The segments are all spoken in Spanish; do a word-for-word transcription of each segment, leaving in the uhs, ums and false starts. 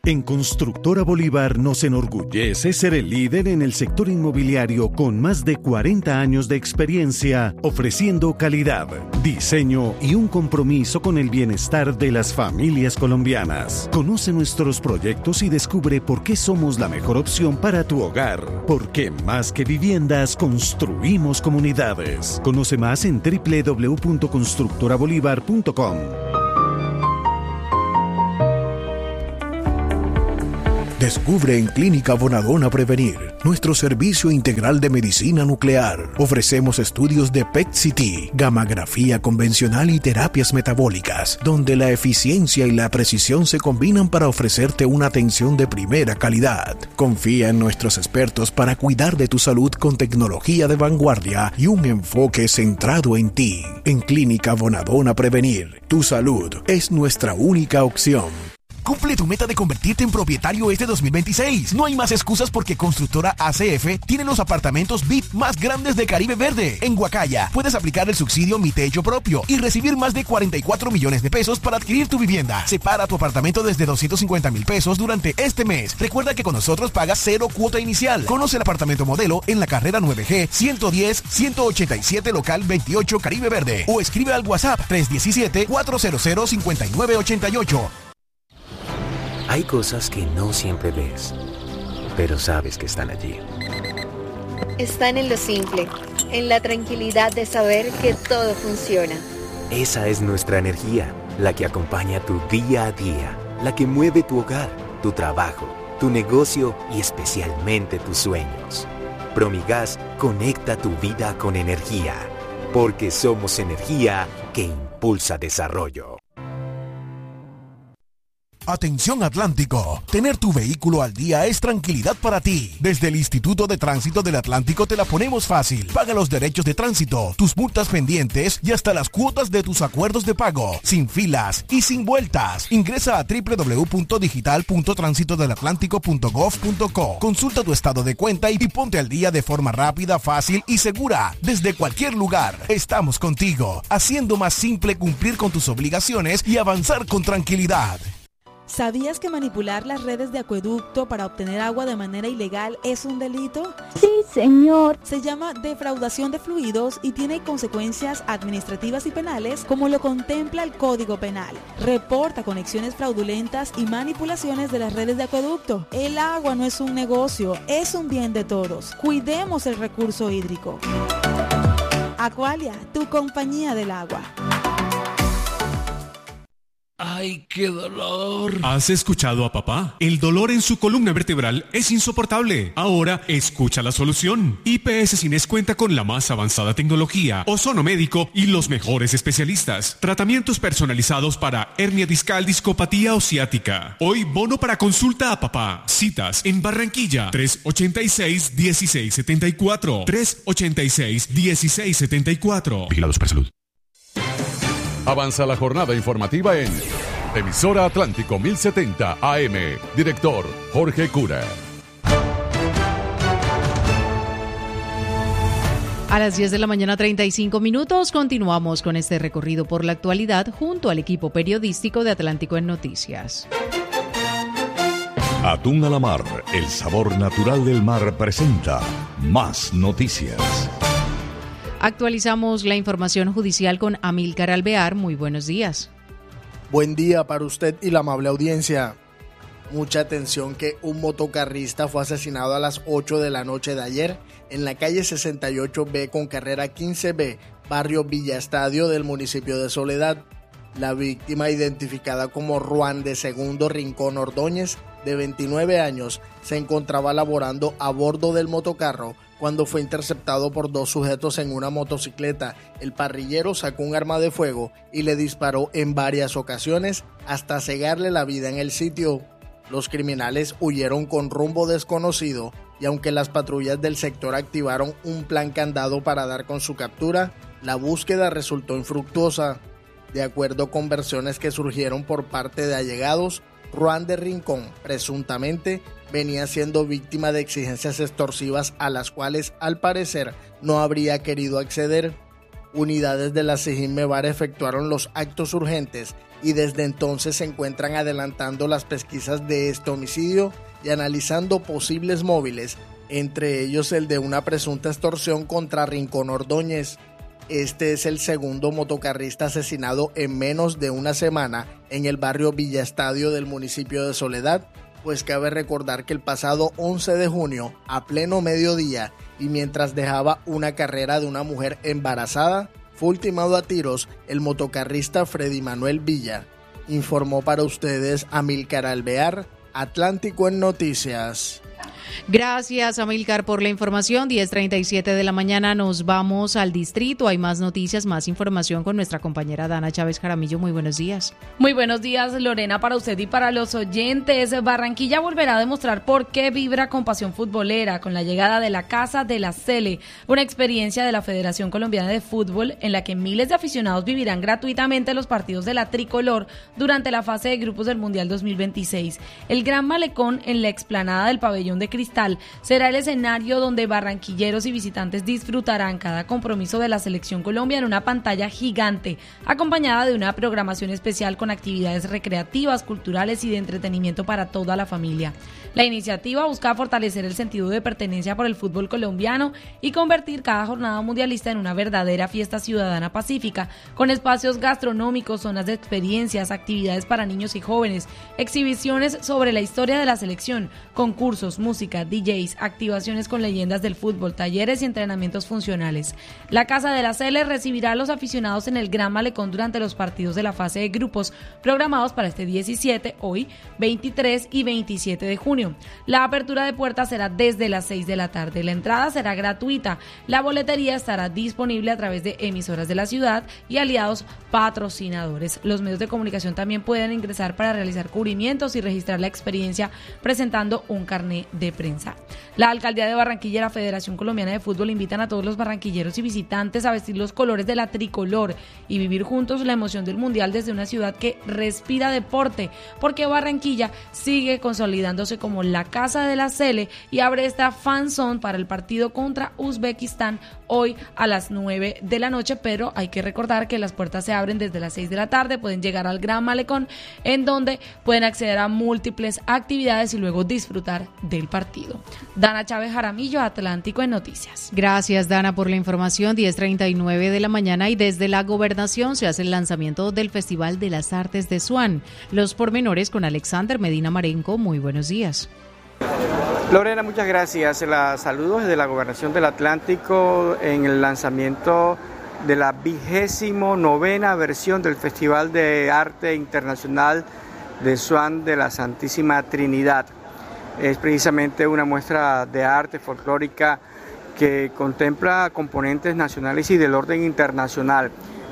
En Constructora Bolívar nos enorgullece ser el líder en el sector inmobiliario con más de cuarenta años de experiencia, ofreciendo calidad, diseño y un compromiso con el bienestar de las familias colombianas. Conoce nuestros proyectos y descubre por qué somos la mejor opción para tu hogar. Porque más que viviendas, construimos comunidades. Conoce más en doble u doble u doble u punto constructora bolívar punto com. Descubre en Clínica Bonadona Prevenir nuestro servicio integral de medicina nuclear. Ofrecemos estudios de P E T C T, gammagrafía convencional y terapias metabólicas, donde la eficiencia y la precisión se combinan para ofrecerte una atención de primera calidad. Confía en nuestros expertos para cuidar de tu salud con tecnología de vanguardia y un enfoque centrado en ti. En Clínica Bonadona Prevenir, tu salud es nuestra única opción. Cumple tu meta de convertirte en propietario este dos mil veintiséis. No hay más excusas porque Constructora A C F tiene los apartamentos V I P más grandes de Caribe Verde. En Guacaya puedes aplicar el subsidio Mi Techo Propio y recibir más de cuarenta y cuatro millones de pesos para adquirir tu vivienda. Separa tu apartamento desde doscientos cincuenta mil pesos durante este mes. Recuerda que con nosotros pagas cero cuota inicial. Conoce el apartamento modelo en la carrera nueve G ciento diez ciento ochenta y siete local veintiocho Caribe Verde o escribe al WhatsApp tres uno siete, cuatro cero cero, cinco nueve ocho ocho. Hay cosas que no siempre ves, pero sabes que están allí. Están en lo simple, en la tranquilidad de saber que todo funciona. Esa es nuestra energía, la que acompaña tu día a día, la que mueve tu hogar, tu trabajo, tu negocio y especialmente tus sueños. Promigas conecta tu vida con energía, porque somos energía que impulsa desarrollo. Atención Atlántico, tener tu vehículo al día es tranquilidad para ti. Desde el Instituto de Tránsito del Atlántico te la ponemos fácil. Paga los derechos de tránsito, tus multas pendientes y hasta las cuotas de tus acuerdos de pago, sin filas y sin vueltas. Ingresa a doble u doble u doble u punto digital punto tránsito del atlántico punto gov punto co. Consulta tu estado de cuenta y ponte al día de forma rápida, fácil y segura. Desde cualquier lugar, estamos contigo, haciendo más simple cumplir con tus obligaciones y avanzar con tranquilidad. ¿Sabías que manipular las redes de acueducto para obtener agua de manera ilegal es un delito? Sí, señor. Se llama defraudación de fluidos y tiene consecuencias administrativas y penales como lo contempla el Código Penal. Reporta conexiones fraudulentas y manipulaciones de las redes de acueducto. El agua no es un negocio, es un bien de todos. Cuidemos el recurso hídrico. Aqualia, tu compañía del agua. ¡Ay, qué dolor! ¿Has escuchado a papá? El dolor en su columna vertebral es insoportable. Ahora, escucha la solución. I P S Cines cuenta con la más avanzada tecnología, ozono médico y los mejores especialistas. Tratamientos personalizados para hernia discal, discopatía o ciática. Hoy, bono para consulta a papá. Citas en Barranquilla. tres ocho seis, uno seis siete cuatro. tres ocho seis, uno seis siete cuatro. Vigilados por salud. Avanza la jornada informativa en Emisora Atlántico mil setenta A M. Director Jorge Cura. A las diez de la mañana, treinta y cinco minutos, continuamos con este recorrido por la actualidad junto al equipo periodístico de Atlántico en Noticias. Atún a la mar, el sabor natural del mar presenta más noticias. Actualizamos la información judicial con Amílcar Alvear. Muy buenos días. Buen día para usted y la amable audiencia. Mucha atención que un motocarrista fue asesinado a las ocho de la noche de ayer en la calle sesenta y ocho B con carrera quince B, barrio Villa Estadio del municipio de Soledad. La víctima, identificada como Ruan de Segundo Rincón Ordóñez, de veintinueve años, se encontraba laborando a bordo del motocarro cuando fue interceptado por dos sujetos en una motocicleta. El parrillero sacó un arma de fuego y le disparó en varias ocasiones hasta cegarle la vida en el sitio. Los criminales huyeron con rumbo desconocido y aunque las patrullas del sector activaron un plan candado para dar con su captura, la búsqueda resultó infructuosa. De acuerdo con versiones que surgieron por parte de allegados, Ruan de Rincón, presuntamente, venía siendo víctima de exigencias extorsivas a las cuales, al parecer, no habría querido acceder. Unidades de la Sijin-Mevar efectuaron los actos urgentes y desde entonces se encuentran adelantando las pesquisas de este homicidio y analizando posibles móviles, entre ellos el de una presunta extorsión contra Rincón Ordóñez. Este es el segundo motocarrista asesinado en menos de una semana en el barrio Villa Estadio del municipio de Soledad, pues cabe recordar que el pasado once de junio, a pleno mediodía y mientras dejaba una carrera de una mujer embarazada, fue ultimado a tiros el motocarrista Freddy Manuel Villa. Informó para ustedes Amílcar Alvear, Atlántico en Noticias. Gracias, Amílcar, por la información. diez treinta y siete de la mañana nos vamos al distrito. Hay más noticias, más información con nuestra compañera Dana Chávez Jaramillo. Muy buenos días. Muy buenos días, Lorena, para usted y para los oyentes. Barranquilla volverá a demostrar por qué vibra con pasión futbolera con la llegada de la Casa de la Cele, una experiencia de la Federación Colombiana de Fútbol en la que miles de aficionados vivirán gratuitamente los partidos de la tricolor durante la fase de grupos del Mundial dos mil veintiséis. El Gran Malecón en la explanada del Pabellón de Cristal será el escenario donde barranquilleros y visitantes disfrutarán cada compromiso de la Selección Colombia en una pantalla gigante, acompañada de una programación especial con actividades recreativas, culturales y de entretenimiento para toda la familia. La iniciativa busca fortalecer el sentido de pertenencia por el fútbol colombiano y convertir cada jornada mundialista en una verdadera fiesta ciudadana pacífica, con espacios gastronómicos, zonas de experiencias, actividades para niños y jóvenes, exhibiciones sobre la historia de la selección, concursos, música, D Js, activaciones con leyendas del fútbol, talleres y entrenamientos funcionales. La Casa de la Cele recibirá a los aficionados en el Gran Malecón durante los partidos de la fase de grupos programados para este diecisiete, hoy, veintitrés y veintisiete de junio. La apertura de puertas será desde las seis de la tarde. La entrada será gratuita. La boletería estará disponible a través de emisoras de la ciudad y aliados patrocinadores. Los medios de comunicación también pueden ingresar para realizar cubrimientos y registrar la experiencia presentando un carnet de prensa. La Alcaldía de Barranquilla y la Federación Colombiana de Fútbol invitan a todos los barranquilleros y visitantes a vestir los colores de la tricolor y vivir juntos la emoción del Mundial desde una ciudad que respira deporte, porque Barranquilla sigue consolidándose como la Casa de la Cele y abre esta fan zone para el partido contra Uzbekistán hoy a las nueve de la noche, pero hay que recordar que las puertas se abren desde las seis de la tarde, pueden llegar al Gran Malecón, en donde pueden acceder a múltiples actividades y luego disfrutar del partido. Dana Chávez Jaramillo, Atlántico en Noticias. Gracias, Dana, por la información. diez treinta y nueve de la mañana y desde la Gobernación se hace el lanzamiento del Festival de las Artes de Swan. Los pormenores con Alexander Medina Marenco. Muy buenos días. Lorena, muchas gracias. La saludo desde la Gobernación del Atlántico en el lanzamiento de la vigésimo novena versión del Festival de Arte Internacional de Swan de la Santísima Trinidad. Es precisamente una muestra de arte folclórica que contempla componentes nacionales y del orden internacional.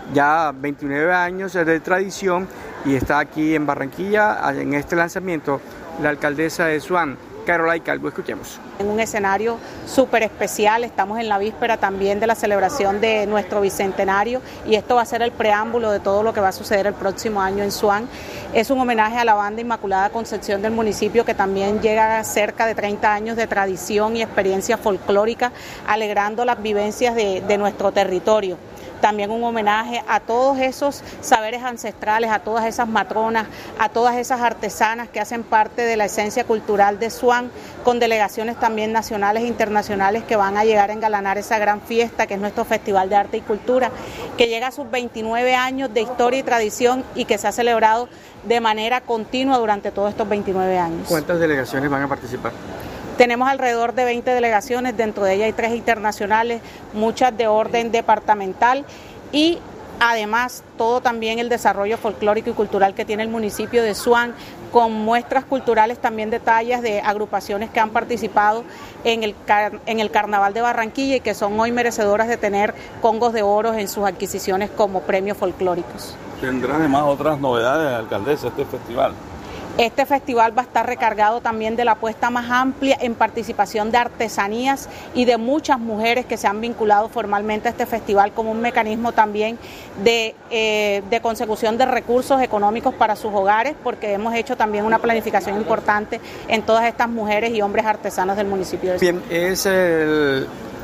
Ya veintinueve años de tradición y está aquí en Barranquilla, en este lanzamiento, la alcaldesa de Swan, Carolay Calvo. Escuchemos. En un escenario súper especial, estamos en la víspera también de la celebración de nuestro bicentenario y esto va a ser el preámbulo de todo lo que va a suceder el próximo año en Swan. Es un homenaje a la Banda Inmaculada Concepción del municipio que también llega a cerca de treinta años de tradición y experiencia folclórica, alegrando las vivencias de, de nuestro territorio. También un homenaje a todos esos saberes ancestrales, a todas esas matronas, a todas esas artesanas que hacen parte de la esencia cultural de Swan, con delegaciones también nacionales e internacionales que van a llegar a engalanar esa gran fiesta que es nuestro Festival de Arte y Cultura, que llega a sus veintinueve años de historia y tradición y que se ha celebrado de manera continua durante todos estos veintinueve años. ¿Cuántas delegaciones van a participar? Tenemos alrededor de veinte delegaciones, dentro de ellas hay tres internacionales, muchas de orden departamental y además todo también el desarrollo folclórico y cultural que tiene el municipio de Swan, con muestras culturales también de tallas de agrupaciones que han participado en el, car- en el Carnaval de Barranquilla y que son hoy merecedoras de tener congos de oro en sus adquisiciones como premios folclóricos. ¿Tendrá además otras novedades, alcaldesa, este festival? Este festival va a estar recargado también de la apuesta más amplia en participación de artesanías y de muchas mujeres que se han vinculado formalmente a este festival como un mecanismo también de, eh, de consecución de recursos económicos para sus hogares, porque hemos hecho también una planificación importante en todas estas mujeres y hombres artesanos del municipio de Swan. Bien, es el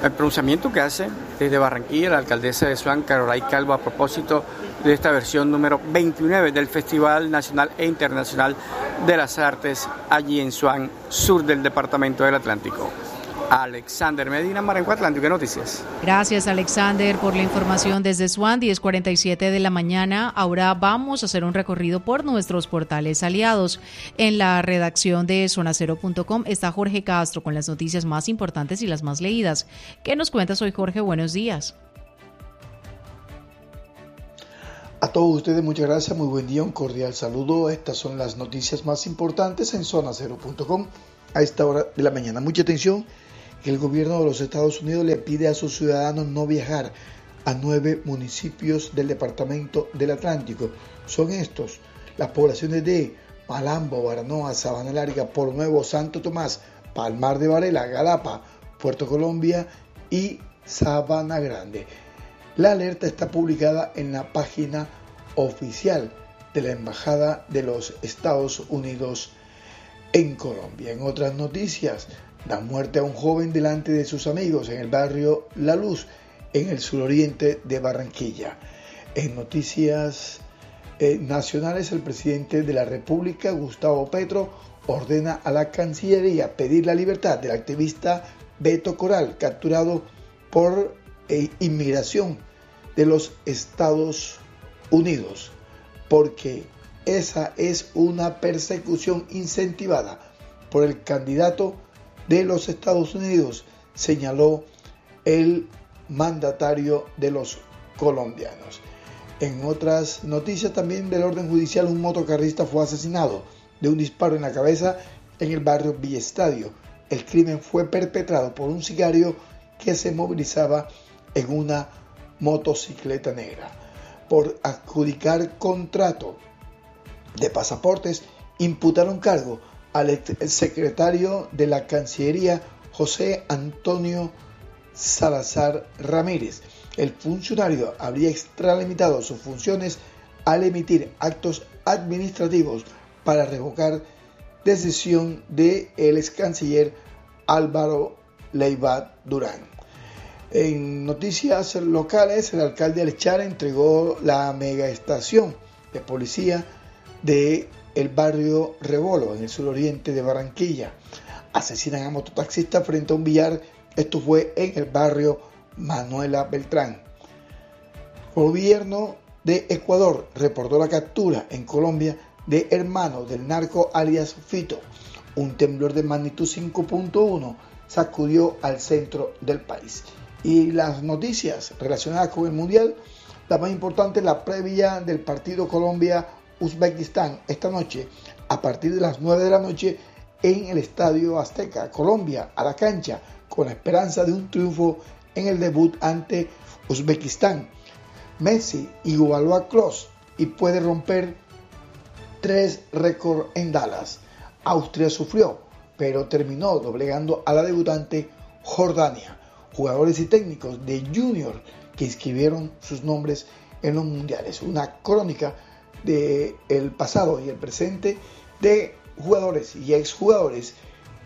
el pronunciamiento que hace desde Barranquilla la alcaldesa de Suán, Carolay Calvo, a propósito de esta versión número veintinueve del Festival Nacional e Internacional de las Artes allí en Suán, sur del Departamento del Atlántico. Alexander Medina, Marenco Atlántico Noticias. Gracias, Alexander, por la información desde Suán, diez cuarenta y siete de la mañana. Ahora vamos a hacer un recorrido por nuestros portales aliados. En la redacción de zona cero punto com está Jorge Castro con las noticias más importantes y las más leídas. ¿Qué nos cuentas hoy, Jorge? Buenos días. A todos ustedes, muchas gracias, muy buen día, un cordial saludo. Estas son las noticias más importantes en zona cero punto com a esta hora de la mañana. Mucha atención. El gobierno de los Estados Unidos le pide a sus ciudadanos no viajar a nueve municipios del Departamento del Atlántico. Son estos: las poblaciones de Malambo, Baranoa, Sabana Larga, Polo Nuevo, Santo Tomás, Palmar de Varela, Galapa, Puerto Colombia y Sabana Grande. La alerta está publicada en la página oficial de la Embajada de los Estados Unidos en Colombia. En otras noticias, dan muerte a un joven delante de sus amigos en el barrio La Luz, en el suroriente de Barranquilla. En noticias eh, nacionales, el presidente de la República, Gustavo Petro, ordena a la Cancillería pedir la libertad del activista Beto Coral, capturado por eh, inmigración de los Estados Unidos, porque esa es una persecución incentivada por el candidato de los Estados Unidos, señaló el mandatario de los colombianos. En otras noticias también del orden judicial, un motocarrista fue asesinado de un disparo en la cabeza en el barrio Villestadio. El crimen fue perpetrado por un sicario que se movilizaba en una motocicleta negra. Por adjudicar contrato de pasaportes, imputaron cargo al secretario de la Cancillería, José Antonio Salazar Ramírez. El funcionario habría extralimitado sus funciones al emitir actos administrativos para revocar decisión del ex canciller Álvaro Leiva Durán. En noticias locales, el alcalde Alechara entregó la megaestación de policía de el barrio Rebolo, en el suroriente de Barranquilla. Asesinan a mototaxista frente a un billar. Esto fue en el barrio Manuela Beltrán. El gobierno de Ecuador reportó la captura en Colombia de hermano del narco alias Fito. Un temblor de magnitud cinco punto uno sacudió al centro del país. Y las noticias relacionadas con el Mundial, la más importante, la previa del partido Colombia-Uzbekistán esta noche a partir de las nueve de la noche en el Estadio Azteca. Colombia a la cancha con la esperanza de un triunfo en el debut ante Uzbekistán. Messi igualó a Klose y puede romper tres récords en Dallas. Austria sufrió, pero terminó doblegando a la debutante Jordania. Jugadores y técnicos de Junior que inscribieron sus nombres en los mundiales. Una crónica del pasado y el presente de jugadores y exjugadores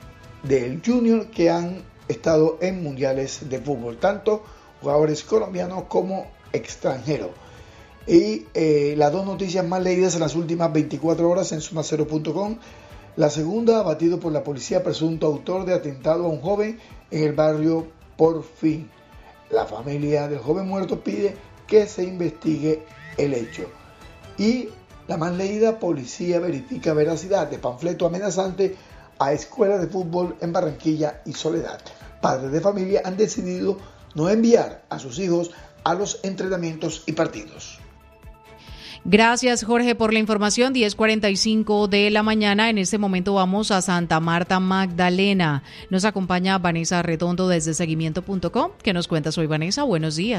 del Junior que han estado en mundiales de fútbol, tanto jugadores colombianos como extranjeros. Y eh, las dos noticias más leídas en las últimas veinticuatro horas en zona cero punto com. La segunda, abatido por la policía presunto autor de atentado a un joven en el barrio Por Fin. La familia del joven muerto pide que se investigue el hecho. Y la más leída, policía verifica veracidad de panfleto amenazante a escuelas de fútbol en Barranquilla y Soledad. Padres de familia han decidido no enviar a sus hijos a los entrenamientos y partidos. Gracias, Jorge, por la información. diez cuarenta y cinco de la mañana. En este momento vamos a Santa Marta Magdalena. Nos acompaña Vanessa Redondo desde seguimiento punto com. ¿Qué nos cuentas hoy, Vanessa? Buenos días.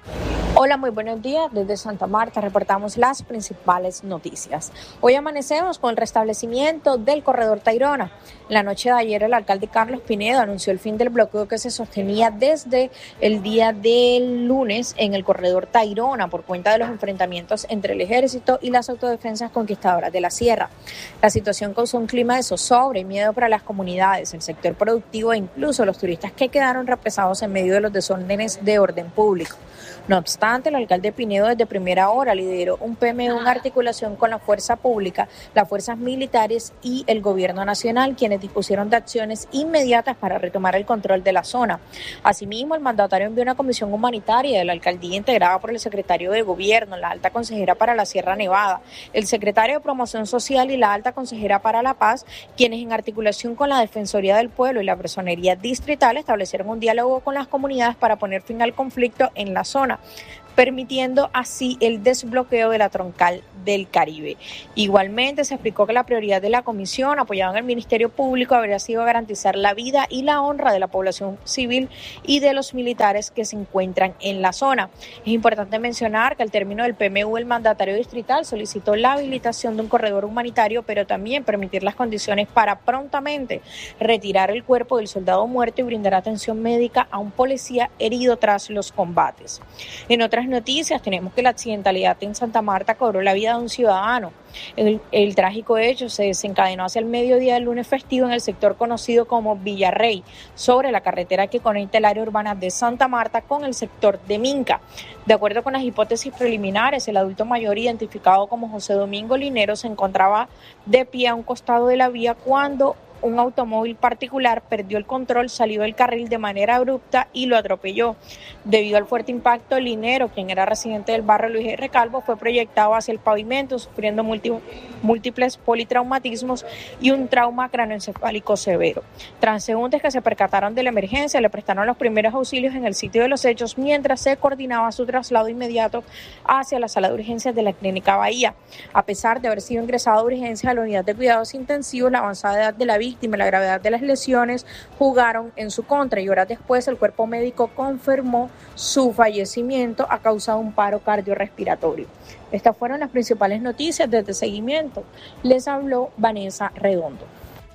Hola, muy buenos días. Desde Santa Marta reportamos las principales noticias. Hoy amanecemos con el restablecimiento del corredor Tayrona. La noche de ayer el alcalde Carlos Pinedo anunció el fin del bloqueo que se sostenía desde el día del lunes en el corredor Tayrona por cuenta de los enfrentamientos entre el ejército y las autodefensas conquistadoras de la sierra. La situación causó un clima de zozobra y miedo para las comunidades, el sector productivo e incluso los turistas que quedaron represados en medio de los desórdenes de orden público. No obstante, el alcalde Pinedo desde primera hora lideró un P M U en articulación con la fuerza pública, las fuerzas militares y el gobierno nacional, quienes dispusieron de acciones inmediatas para retomar el control de la zona. Asimismo, el mandatario envió una comisión humanitaria de la alcaldía integrada por el secretario de gobierno, la alta consejera para la Sierra Nevada, el secretario de promoción social y la alta consejera para la paz, quienes en articulación con la Defensoría del Pueblo y la Personería Distrital establecieron un diálogo con las comunidades para poner fin al conflicto en la zona, permitiendo así el desbloqueo de la troncal del Caribe. Igualmente se explicó que la prioridad de la comisión, apoyada en el Ministerio Público, habría sido garantizar la vida y la honra de la población civil y de los militares que se encuentran en la zona. Es importante mencionar que al término del P M U el mandatario distrital solicitó la habilitación de un corredor humanitario, pero también permitir las condiciones para prontamente retirar el cuerpo del soldado muerto y brindar atención médica a un policía herido tras los combates. En otras noticias tenemos que la accidentalidad en Santa Marta cobró la vida de un ciudadano. El, el trágico hecho se desencadenó hacia el mediodía del lunes festivo en el sector conocido como Villarrey, sobre la carretera que conecta el área urbana de Santa Marta con el sector de Minca. De acuerdo con las hipótesis preliminares, el adulto mayor identificado como José Domingo Linero se encontraba de pie a un costado de la vía cuando un automóvil particular perdió el control, salió del carril de manera abrupta y lo atropelló. Debido al fuerte impacto, Linero, quien era residente del barrio Luis R. Calvo, fue proyectado hacia el pavimento, sufriendo múltiples politraumatismos y un trauma cráneoencefálico severo. Transeúntes que se percataron de la emergencia le prestaron los primeros auxilios en el sitio de los hechos mientras se coordinaba su traslado inmediato hacia la sala de urgencias de la Clínica Bahía. A pesar de haber sido ingresado a urgencias a la unidad de cuidados intensivos, la avanzada edad de la víctima y la gravedad de las lesiones jugaron en su contra y horas después el cuerpo médico confirmó su fallecimiento a causa de un paro cardiorrespiratorio. Estas fueron las principales noticias desde Seguimiento. Les habló Vanessa Redondo.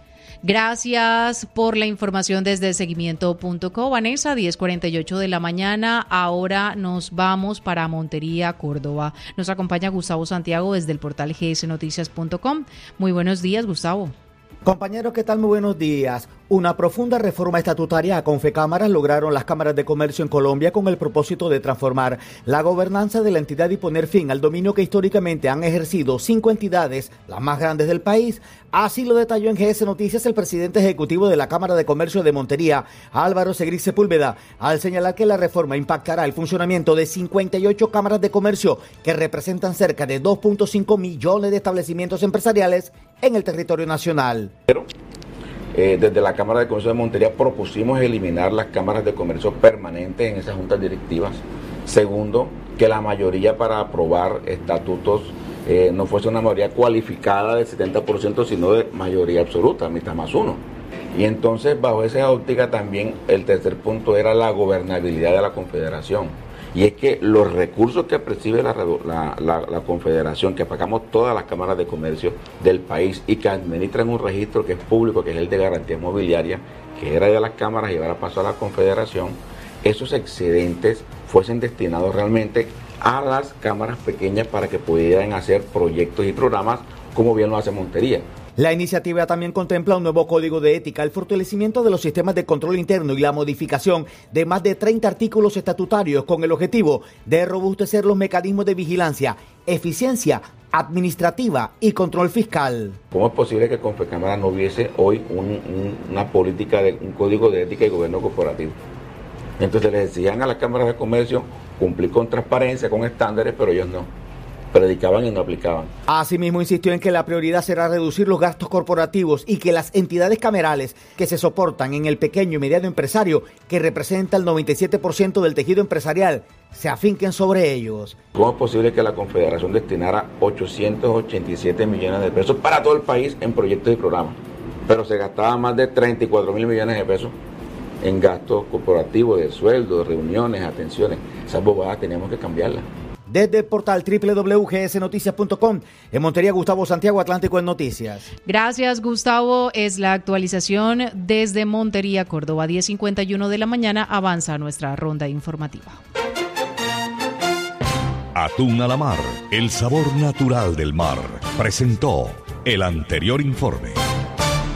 Gracias por la información desde seguimiento punto co. Vanessa, diez cuarenta y ocho de la mañana. Ahora nos vamos para Montería, Córdoba. Nos acompaña Gustavo Santiago desde el portal ge ese noticias punto com. Muy buenos días, Gustavo. Compañeros, ¿qué tal? Muy buenos días. Una profunda reforma estatutaria con Confecámaras lograron las cámaras de comercio en Colombia con el propósito de transformar la gobernanza de la entidad y poner fin al dominio que históricamente han ejercido cinco entidades, las más grandes del país. Así lo detalló en G S Noticias el presidente ejecutivo de la Cámara de Comercio de Montería, Álvaro Segrí Sepúlveda, al señalar que la reforma impactará el funcionamiento de cincuenta y ocho cámaras de comercio que representan cerca de dos punto cinco millones de establecimientos empresariales en el territorio nacional. Pero, eh, desde la Cámara de Comercio de Montería propusimos eliminar las cámaras de comercio permanentes en esas juntas directivas. Segundo, que la mayoría para aprobar estatutos eh, no fuese una mayoría cualificada del setenta por ciento, sino de mayoría absoluta, mitad más uno. Y entonces, bajo esa óptica también, el tercer punto era la gobernabilidad de la Confederación. Y es que los recursos que percibe la, la, la, la Confederación, que pagamos todas las cámaras de comercio del país y que administran un registro que es público, que es el de garantía mobiliaria, que era de las cámaras y ahora pasó a la Confederación, esos excedentes fuesen destinados realmente a las cámaras pequeñas para que pudieran hacer proyectos y programas como bien lo hace Montería. La iniciativa también contempla un nuevo código de ética, el fortalecimiento de los sistemas de control interno y la modificación de más de treinta artículos estatutarios con el objetivo de robustecer los mecanismos de vigilancia, eficiencia administrativa y control fiscal. ¿Cómo es posible que Confecámara no hubiese hoy un, un, una política, de un código de ética y gobierno corporativo? Entonces les decían a las cámaras de comercio cumplir con transparencia, con estándares, pero ellos no. Predicaban y no aplicaban. Asimismo, insistió en que la prioridad será reducir los gastos corporativos y que las entidades camerales que se soportan en el pequeño y mediano empresario, que representa el noventa y siete por ciento del tejido empresarial, se afinquen sobre ellos. ¿Cómo es posible que la Confederación destinara ochocientos ochenta y siete millones de pesos para todo el país en proyectos y programas? Pero se gastaba más de treinta y cuatro mil millones de pesos en gastos corporativos, de sueldos, de reuniones, atenciones. Esas bobadas teníamos que cambiarlas. Desde el portal doble u doble u doble u punto g s noticias punto com, en Montería, Gustavo Santiago, Atlántico en Noticias. Gracias, Gustavo. Es la actualización desde Montería, Córdoba, diez cincuenta y uno de la mañana. Avanza nuestra ronda informativa. Atún a la mar, el sabor natural del mar. Presentó el anterior informe.